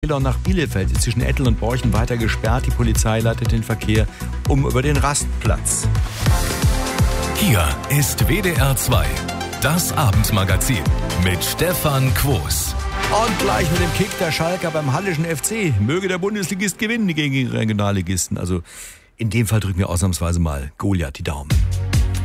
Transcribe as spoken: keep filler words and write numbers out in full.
Nach Bielefeld ist zwischen Ettel und Borchen weiter gesperrt. Die Polizei leitet den Verkehr um über den Rastplatz. Hier ist W D R zwei, das Abendmagazin mit Stefan Quos. Und gleich mit dem Kick der Schalker beim Hallischen F C. Möge der Bundesligist gewinnen gegen die Regionalligisten. Also in dem Fall drücken wir ausnahmsweise mal Goliath die Daumen.